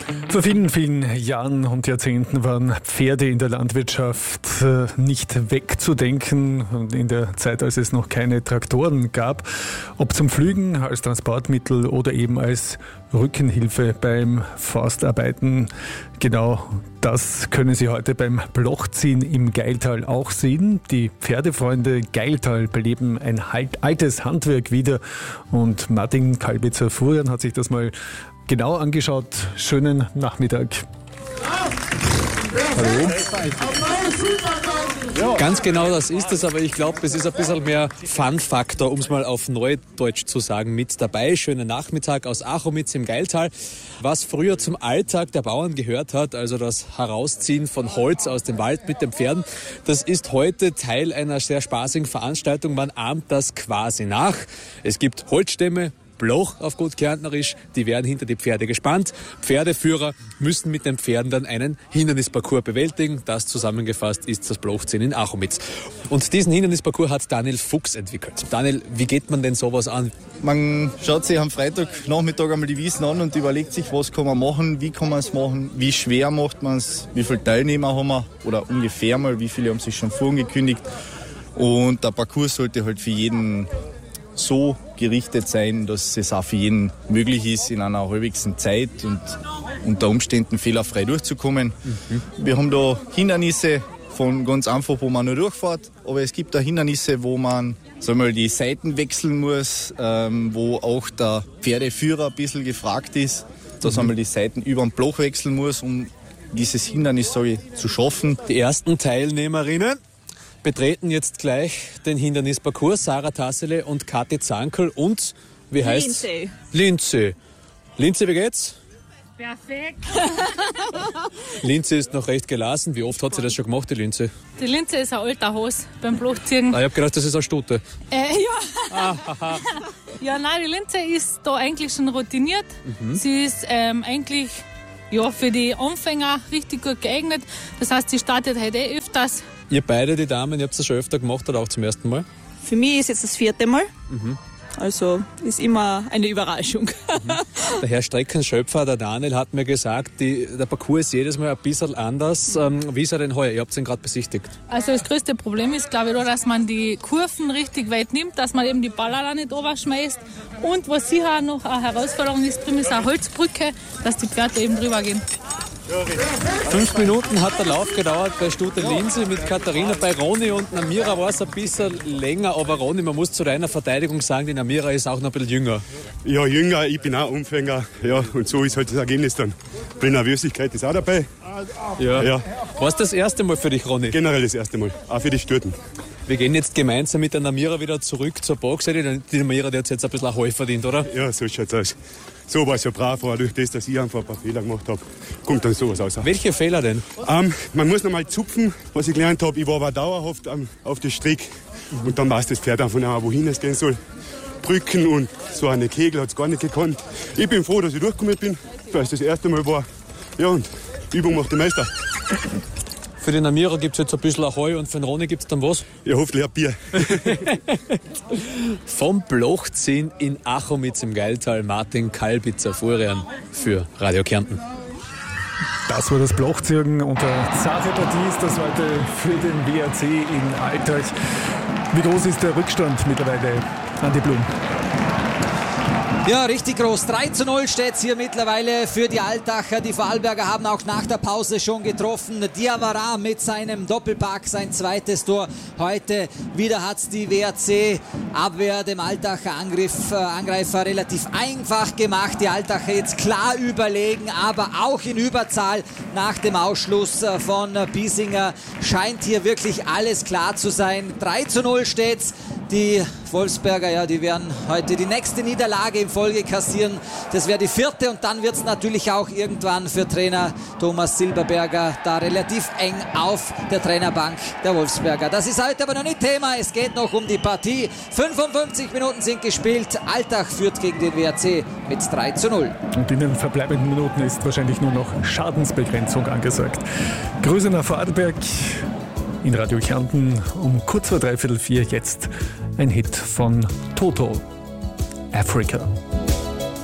Vor vielen, vielen Jahren und Jahrzehnten waren Pferde in der Landwirtschaft nicht wegzudenken. In der Zeit, als es noch keine Traktoren gab, ob zum Pflügen, als Transportmittel oder eben als Rückenhilfe beim Forstarbeiten. Genau das können Sie heute beim Blochziehen im Gailtal auch sehen. Die Pferdefreunde Gailtal beleben ein altes Handwerk wieder und Martin Kalbitzer-Furian hat sich das mal genau angeschaut. Schönen Nachmittag. Hallo. Ganz genau das ist es, aber ich glaube, es ist ein bisschen mehr Fun-Faktor, um es mal auf Neudeutsch zu sagen, mit dabei. Schönen Nachmittag aus Achomitz im Gailtal. Was früher zum Alltag der Bauern gehört hat, also das Herausziehen von Holz aus dem Wald mit den Pferden, das ist heute Teil einer sehr spaßigen Veranstaltung. Man ahmt das quasi nach. Es gibt Holzstämme, Bloch auf gut Kärntnerisch, die werden hinter die Pferde gespannt. Pferdeführer müssen mit den Pferden dann einen Hindernisparcours bewältigen. Das zusammengefasst ist das Blochziehen in Achomitz. Und diesen Hindernisparcours hat Daniel Fuchs entwickelt. Daniel, wie geht man denn sowas an? Man schaut sich am Freitagnachmittag einmal die Wiesen an und überlegt sich, was kann man machen, wie kann man es machen, wie schwer macht man es, wie viele Teilnehmer haben wir oder ungefähr mal, wie viele haben sich schon vorangekündigt. Und der Parcours sollte halt für jeden so gerichtet sein, dass es auch für jeden möglich ist, in einer halbwegs Zeit und unter Umständen fehlerfrei durchzukommen. Wir haben da Hindernisse von ganz einfach, wo man nur durchfährt, aber es gibt auch Hindernisse, wo man die Seiten wechseln muss, wo auch der Pferdeführer ein bisschen gefragt ist, dass einmal die Seiten über den Bloch wechseln muss, um dieses Hindernis zu schaffen. Die ersten Teilnehmerinnen betreten jetzt gleich den Hindernisparcours. Sarah Tassele und Kathi Zankel und, wie heißt's? Linze. Linze, wie geht's? Perfekt. Linze ist noch recht gelassen. Wie oft hat sie das schon gemacht, die Linze? Die Linze ist ein alter Hos beim Blochziehen. Ich habe gedacht, das ist eine Stute. Ja. Ja, nein, die Linze ist da eigentlich schon routiniert. Sie ist eigentlich für die Anfänger richtig gut geeignet. Das heißt, sie startet heute öfters. Ihr beide, die Damen, ihr habt es schon öfter gemacht oder auch zum ersten Mal? Für mich ist jetzt das 4. Mal. Also ist immer eine Überraschung. Der Herr Streckenschöpfer, der Daniel, hat mir gesagt, der Parcours ist jedes Mal ein bisschen anders. Wie ist er denn heuer? Ihr habt ihn gerade besichtigt. Also das größte Problem ist, glaube ich, nur, dass man die Kurven richtig weit nimmt, dass man eben die Baller nicht runterschmeißt. Und was sicher noch eine Herausforderung ist, drin ist eine Holzbrücke, dass die Pferde eben drüber gehen. 5 Minuten hat der Lauf gedauert bei Stute Linse mit Katharina. Bei Roni und Namira war es ein bisschen länger, aber Roni, man muss zu deiner Verteidigung sagen, die Namira ist auch noch ein bisschen jünger. Ja, jünger, ich bin auch Anfänger. Ja, und so ist halt das Ergebnis dann. Die Nervosität ist auch dabei. Ja. War es das erste Mal für dich, Roni? Generell das erste Mal, auch für die Stuten. Wir gehen jetzt gemeinsam mit der Namira wieder zurück zur Box. Die Namira, die hat jetzt ein bisschen Heu verdient, oder? Ja, so schaut's aus. So war es ja brav, aber durch das, dass ich einfach ein paar Fehler gemacht habe, kommt dann sowas raus. Welche Fehler denn? Man muss noch mal zupfen, was ich gelernt habe. Ich war aber dauerhaft auf der Strecke und dann weiß das Pferd einfach nicht, wohin es gehen soll. Brücken und so eine Kegel hat es gar nicht gekannt. Ich bin froh, dass ich durchgekommen bin, weil es das erste Mal war. Ja, und Übung macht den Meister. Für den Namira gibt es jetzt ein bisschen Heu und für den Roni gibt es dann was? Ja, hoffentlich ein Bier. Vom Blochziehen in Achomitz im Gailtal, Martin Kalbitzer-Furian für Radio Kärnten. Das war das Blochziehen und der zarte Partie ist das heute für den WRC in Altach. Wie groß ist der Rückstand mittlerweile, Andi Blum? Ja, richtig groß. 3:0 steht es hier mittlerweile für die Altacher. Die Vorarlberger haben auch nach der Pause schon getroffen. Diawara mit seinem Doppelpack, sein zweites Tor. Heute wieder hat es die WRC-Abwehr dem Altacher Angreifer relativ einfach gemacht. Die Altacher jetzt klar überlegen, aber auch in Überzahl nach dem Ausschluss von Biesinger. Scheint hier wirklich alles klar zu sein. 3:0 steht's. Die Wolfsberger, die werden heute die nächste Niederlage in Folge kassieren. Das wäre die 4. und dann wird es natürlich auch irgendwann für Trainer Thomas Silberberger da relativ eng auf der Trainerbank der Wolfsberger. Das ist heute aber noch nicht Thema. Es geht noch um die Partie. 55 Minuten sind gespielt. Altach führt gegen den WRC mit 3:0. Und in den verbleibenden Minuten ist wahrscheinlich nur noch Schadensbegrenzung angesagt. Grüße nach Vorarlberg. In Radio Kärnten um kurz vor 3:45 jetzt ein Hit von Toto, Africa.